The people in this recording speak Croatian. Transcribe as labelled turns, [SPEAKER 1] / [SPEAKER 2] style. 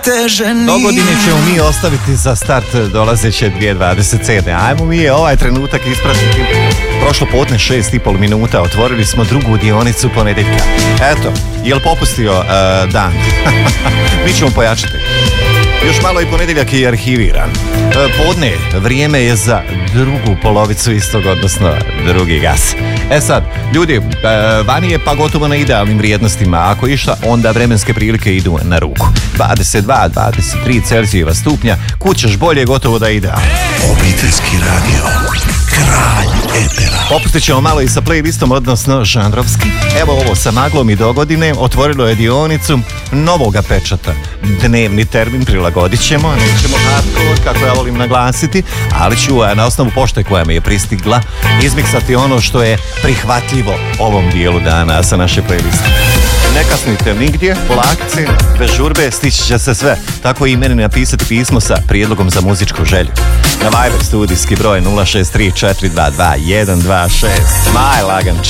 [SPEAKER 1] Dogodine ćemo mi ostaviti za start dolazeće 2027. Ajmo mi ovaj trenutak ispratiti. Prošlo podne 6,5 minuta, otvorili smo drugu dionicu ponedjeljka. Eto, je li popustio dan? Mi ćemo pojačati. Još malo i ponedjeljak je arhiviran. Podne, vrijeme je za drugu polovicu istog, odnosno drugi gas. Sad, ljudi, vani je pa gotovo na idealnim vrijednostima. Ako išta, onda vremenske prilike idu na ruku. 22-23 Celzijeva stupnja, kućeš bolje gotovo da ide.
[SPEAKER 2] Obiteljski radio, kralj etera.
[SPEAKER 1] Popustit ćemo malo i sa playlistom, odnosno žanrovski. Evo ovo, sa maglom i dogodine otvorilo je dionicu novoga pečata. Dnevni termin prilagodit ćemo, nećemo hardcore, kako ja volim naglasiti, ali ću na osnovu pošte koja mi je pristigla izmiksati ono što je prihvatljivo ovom dijelu dana sa naše playliste. Ne kasnite nigdje, polakci, bez žurbe, stići će se sve. Tako i meni napisati pismo sa prijedlogom za muzičku želju. Na Viber studijski broj 063 422 126. Maj laganč.